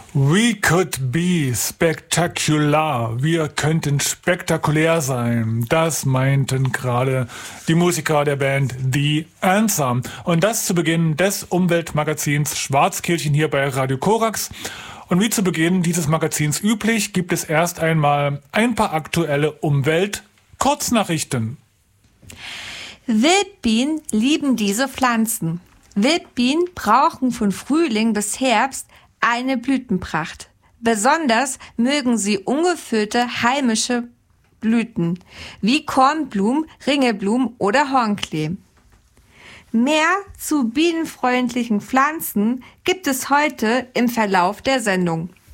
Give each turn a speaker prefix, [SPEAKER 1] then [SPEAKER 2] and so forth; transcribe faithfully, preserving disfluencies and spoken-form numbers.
[SPEAKER 1] We could be spectacular. Wir könnten spektakulär sein. Das meinten gerade die Musiker der Band The Answer. Und das zu Beginn des Umweltmagazins Schwarzkehlchen hier bei Radio Korax. Und wie zu Beginn dieses Magazins üblich, gibt es erst einmal ein paar aktuelle Umwelt-Kurznachrichten.
[SPEAKER 2] Wildbienen lieben diese Pflanzen. Wildbienen brauchen von Frühling bis Herbst eine Blütenpracht. Besonders mögen sie ungefüllte heimische Blüten, wie Kornblumen, Ringelblumen oder Hornklee. Mehr zu bienenfreundlichen Pflanzen gibt es heute im Verlauf der Sendung.